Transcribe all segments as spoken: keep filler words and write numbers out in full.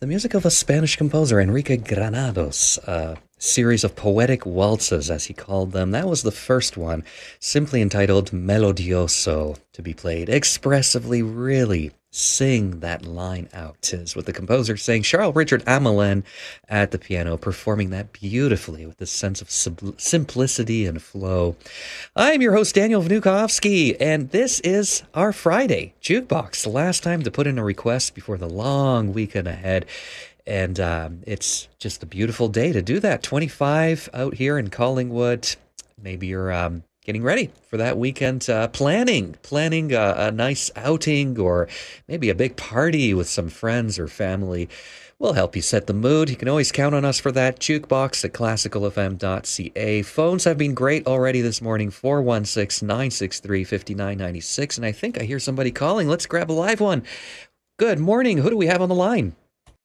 The music of a Spanish composer, Enrique Granados, a series of poetic waltzes, as he called them. That was the first one, simply entitled Melodioso, to be played expressively, really sing that line out, is what the composer saying. Charles Richard Amelin at the piano, performing that beautifully with this sense of sub- simplicity and flow. I'm your host, Daniel Vnukovsky, and this is our Friday Jukebox. The last time to put in a request before the long weekend ahead. And um, it's just a beautiful day to do that. twenty-five out here in Collingwood. Maybe you're um, getting ready for that weekend, uh, planning, planning a, a nice outing or maybe a big party with some friends or family. We'll help you set the mood. You can always count on us for that. Jukebox at classical f m dot c a. Phones have been great already this morning. four one six, nine six three, five nine nine six. And I think I hear somebody calling. Let's grab a live one. Good morning. Who do we have on the line?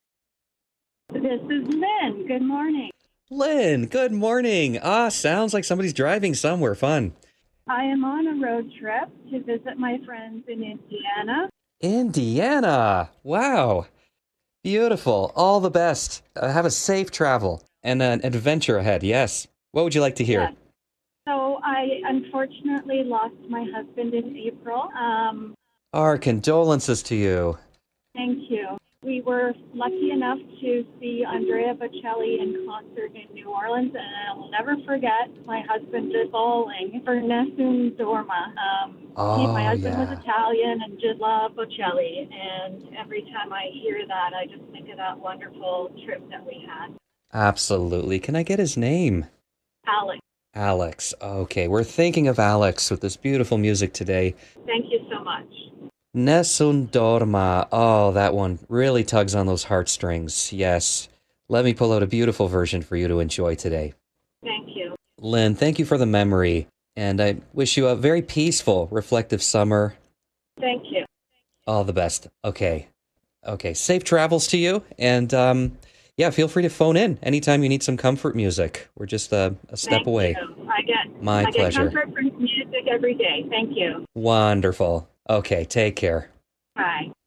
This is Lynn. Good morning. Lynn, good morning. Ah, sounds like somebody's driving somewhere fun. I am on a road trip to visit my friends in Indiana. Indiana. Wow. Beautiful. All the best. Uh, have a safe travel and an adventure ahead. Yes. What would you like to hear? Yes. So I unfortunately lost my husband in April. Um, Our condolences to you. thank you. We were lucky enough to see Andrea Bocelli in concert in New Orleans, and I'll never forget my husband just bawling for Nessun Dorma. Um, Oh, he, my husband yeah. was Italian and just loved Bocelli, and every time I hear that, I just think of that wonderful trip that we had. Absolutely. Can I get his name? Alex, Alex. Okay, we're thinking of Alex with this beautiful music today. thank you so much. Nessun Dorma. Oh, that one really tugs on those heartstrings. Yes. Let me pull out a beautiful version for you to enjoy today. Thank you. Lynn, thank you for the memory. And I wish you a very peaceful, reflective summer. Thank you. All the best. Okay. Okay. Safe travels to you. And um, yeah, feel free to phone in anytime you need some comfort music. We're just uh, a step Thank away. you. I get, My I pleasure. get comfort from music every day. Thank you. Wonderful. Okay. Take care. Bye.